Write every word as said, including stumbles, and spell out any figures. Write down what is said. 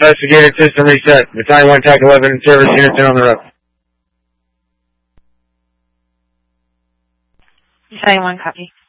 Investigated system reset. Battalion one, Tac eleven, service units in on the road. Battalion one, copy.